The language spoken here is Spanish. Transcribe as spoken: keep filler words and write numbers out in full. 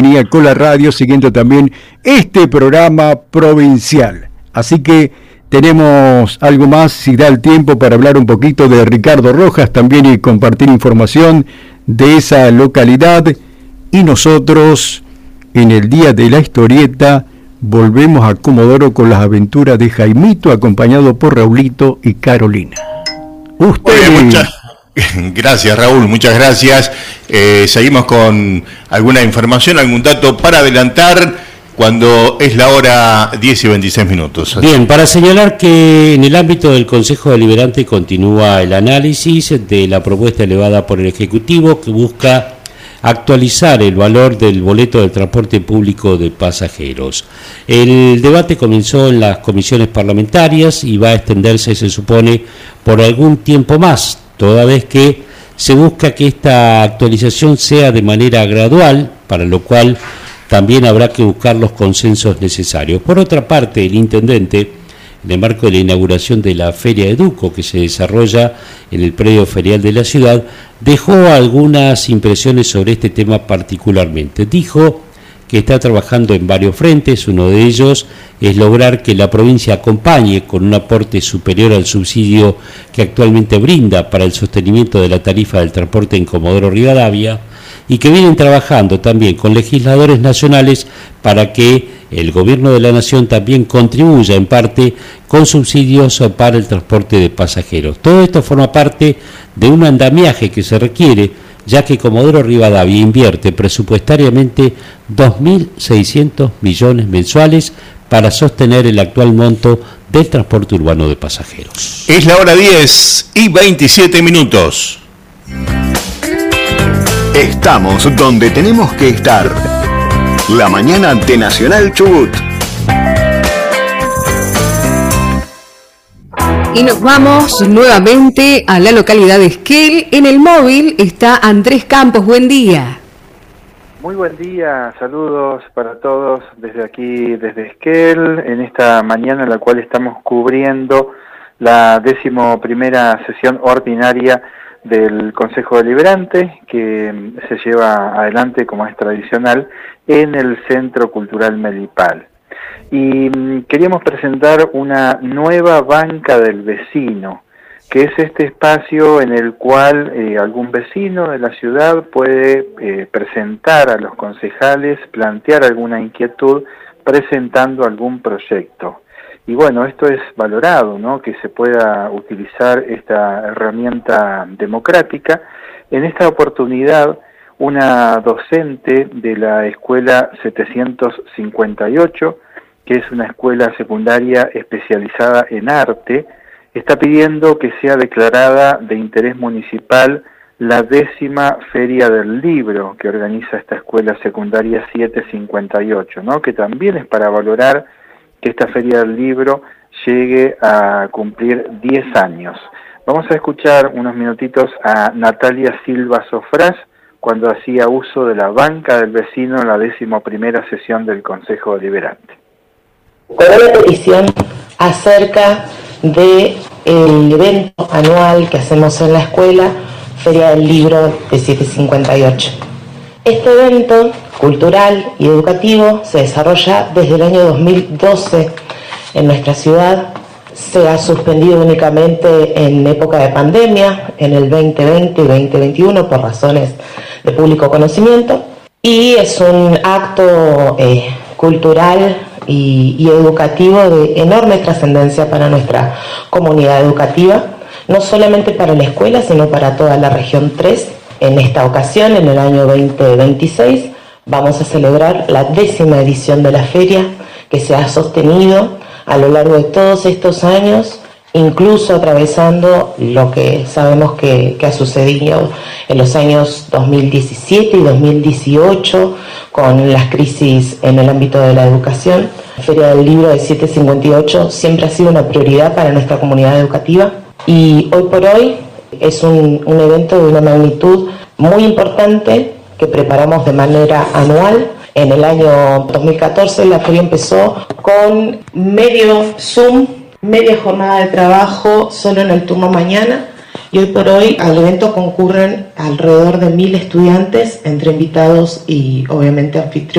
con la radio, siguiendo también este programa provincial. Así que tenemos algo más, si da el tiempo, para hablar un poquito de Ricardo Rojas también y compartir información de esa localidad. Y nosotros, en el Día de la Historieta, volvemos a Comodoro con las aventuras de Jaimito, acompañado por Raulito y Carolina. Usted... Oye, muchas... Gracias, Raúl, muchas gracias. Eh, seguimos con alguna información, algún dato para adelantar cuando es la hora diez y veintiséis minutos. Bien, para señalar que en el ámbito del Consejo Deliberante continúa el análisis de la propuesta elevada por el Ejecutivo que busca actualizar el valor del boleto del transporte público de pasajeros. El debate comenzó en las comisiones parlamentarias y va a extenderse, se supone, por algún tiempo más, toda vez que se busca que esta actualización sea de manera gradual, para lo cual también habrá que buscar los consensos necesarios. Por otra parte, el intendente, en el marco de la inauguración de la Feria Educo, que se desarrolla en el predio ferial de la ciudad, dejó algunas impresiones sobre este tema particularmente. Dijo que está trabajando en varios frentes, uno de ellos es lograr que la provincia acompañe con un aporte superior al subsidio que actualmente brinda para el sostenimiento de la tarifa del transporte en Comodoro Rivadavia, y que vienen trabajando también con legisladores nacionales para que el gobierno de la nación también contribuya en parte con subsidios para el transporte de pasajeros. Todo esto forma parte de un andamiaje que se requiere, ya que Comodoro Rivadavia invierte presupuestariamente dos mil seiscientos millones mensuales para sostener el actual monto del transporte urbano de pasajeros. Es la hora diez y veintisiete minutos. Estamos donde tenemos que estar. La mañana de Nacional Chubut. Y nos vamos nuevamente a la localidad de Esquel. En el móvil está Andrés Campos. Buen día. Muy buen día, saludos para todos desde aquí, desde Esquel, en esta mañana en la cual estamos cubriendo la décimo primera sesión ordinaria del Consejo Deliberante, que se lleva adelante, como es tradicional, en el Centro Cultural Melipal. Y queríamos presentar una nueva banca del vecino, que es este espacio en el cual eh, algún vecino de la ciudad puede eh, presentar a los concejales, plantear alguna inquietud, presentando algún proyecto. Y bueno, esto es valorado, ¿no?, que se pueda utilizar esta herramienta democrática. En esta oportunidad, una docente de la Escuela setecientos cincuenta y ocho, que es una escuela secundaria especializada en arte, está pidiendo que sea declarada de interés municipal la décima Feria del Libro que organiza esta escuela secundaria setecientos cincuenta y ocho, ¿no?, que también es para valorar que esta Feria del Libro llegue a cumplir diez años. Vamos a escuchar unos minutitos a Natalia Silva Sofrás cuando hacía uso de la banca del vecino en la décimo primera sesión del Consejo Deliberante. Con una petición acerca del evento anual que hacemos en la escuela, Feria del Libro de setecientos cincuenta y ocho. Este evento cultural y educativo se desarrolla desde el año dos mil doce en nuestra ciudad. Se ha suspendido únicamente en época de pandemia, en el veinte veinte y veinte veintiuno, por razones de público conocimiento. Y es un acto eh, cultural y, y educativo de enorme trascendencia para nuestra comunidad educativa, no solamente para la escuela, sino para toda la región tres. En esta ocasión, en el año veinte veintiséis, vamos a celebrar la décima edición de la feria, que se ha sostenido a lo largo de todos estos años, incluso atravesando lo que sabemos que, que ha sucedido en los años dos mil diecisiete y dos mil dieciocho, con las crisis en el ámbito de la educación. La Feria del Libro de setecientos cincuenta y ocho siempre ha sido una prioridad para nuestra comunidad educativa, y hoy por hoy es un, un evento de una magnitud muy importante que preparamos de manera anual. En el año dos mil catorce la feria empezó con medio Zoom, media jornada de trabajo solo en el turno mañana, y hoy por hoy al evento concurren alrededor de mil estudiantes entre invitados y obviamente anfitriones.